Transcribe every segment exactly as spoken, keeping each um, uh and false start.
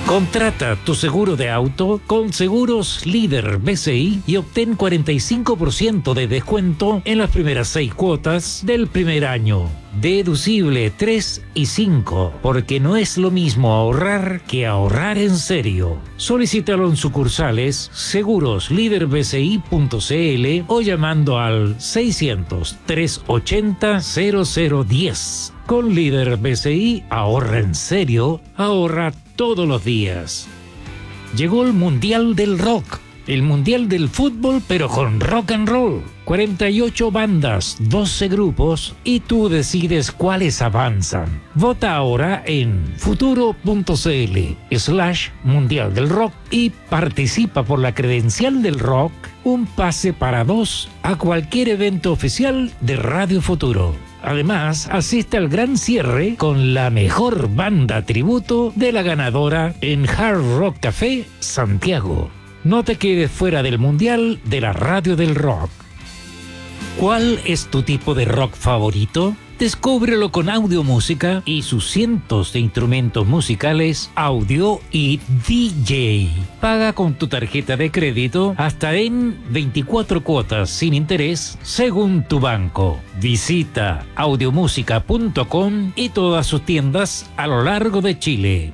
Contrata tu seguro de auto con Seguros Líder B C I y obtén cuarenta y cinco por ciento de descuento en las primeras seis cuotas del primer año. Deducible tres y cinco, porque no es lo mismo ahorrar que ahorrar en serio. Solicítalo en sucursales seguros líder b c i punto c l o llamando al seiscientos, trescientos ochenta, cero cero diez. Con Líder B C I, ahorra en serio, ahorra todos los días. Llegó el Mundial del Rock, el Mundial del Fútbol, pero con rock and roll. cuarenta y ocho bandas, doce grupos, y tú decides cuáles avanzan. Vota ahora en futuro.cl slash Mundial del Rock y participa por la credencial del rock, un pase para dos a cualquier evento oficial de Radio Futuro. Además, asiste al gran cierre con la mejor banda tributo de la ganadora en Hard Rock Café, Santiago. No te quedes fuera del Mundial de la Radio del Rock. ¿Cuál es tu tipo de rock favorito? Descúbrelo con Audio Música y sus cientos de instrumentos musicales, audio y D J. Paga con tu tarjeta de crédito hasta en veinticuatro cuotas sin interés según tu banco. Visita audiomusica punto com y todas sus tiendas a lo largo de Chile.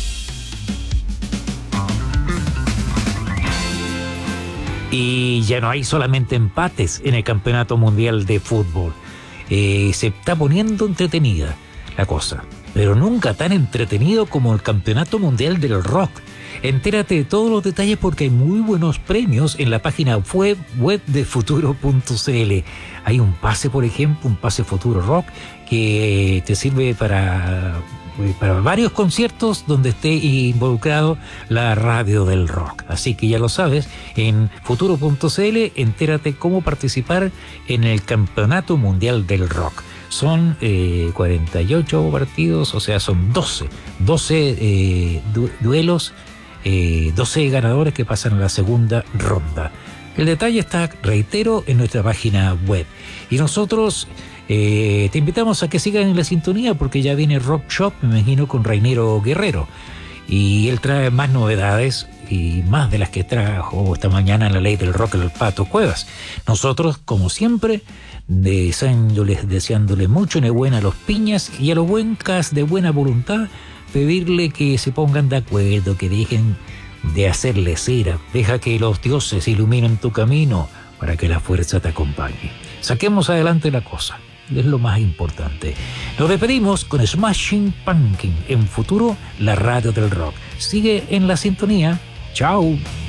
Y ya no hay solamente empates en el Campeonato Mundial de Fútbol. Eh, se está poniendo entretenida la cosa, pero nunca tan entretenido como el Campeonato Mundial del Rock. Entérate de todos los detalles porque hay muy buenos premios en la página web, web de futuro punto c l. Hay un pase, por ejemplo, un pase Futuro Rock que te sirve para, para varios conciertos donde esté involucrado la radio del rock. Así que ya lo sabes, en futuro punto c l entérate cómo participar en el Campeonato Mundial del Rock. Son eh, cuarenta y ocho partidos, o sea, son doce, doce eh, du- duelos, eh, doce ganadores que pasan a la segunda ronda. El detalle está, reitero, en nuestra página web. Y nosotros eh, te invitamos a que sigan en la sintonía porque ya viene Rock Shop, me imagino, con Rainero Guerrero. Y él trae más novedades y más de las que trajo esta mañana en la Ley del Rock, el Pato Cuevas. Nosotros, como siempre, deseándoles, deseándoles mucho enhorabuena a los piñas y a los buencas de buena voluntad, pedirle que se pongan de acuerdo, que dejen de hacerle cera, deja que los dioses iluminen tu camino para que la fuerza te acompañe. Saquemos adelante la cosa, es lo más importante. Nos despedimos con Smashing Pumpkins en Futuro, la radio del rock. Sigue en la sintonía. Chao.